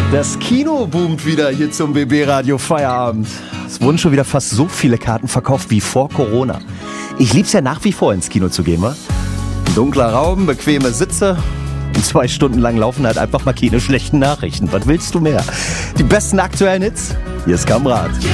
Das Kino boomt wieder hier zum BB-Radio Feierabend. Es wurden schon wieder fast so viele Karten verkauft wie vor Corona. Ich lieb's ja nach wie vor, ins Kino zu gehen, wa? Ein dunkler Raum, bequeme Sitze und 2 Stunden lang laufen halt einfach mal keine schlechten Nachrichten. Was willst du mehr? Die besten aktuellen Hits? Hier ist Kamrat.